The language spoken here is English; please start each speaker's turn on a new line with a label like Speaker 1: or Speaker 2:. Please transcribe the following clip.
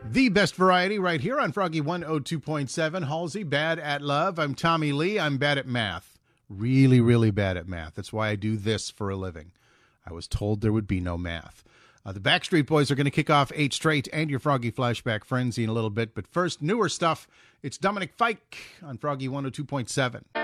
Speaker 1: The best variety right here on Froggy 102.7. Halsey, bad at love. I'm Tommy Lee. I'm bad at math. Really, really bad at math. That's why I do this for a living. I was told there would be no math. The Backstreet Boys are going to kick off 8 Straight and your Froggy Flashback Frenzy in a little bit. But first, newer stuff. It's Dominic Fike on Froggy 102.7.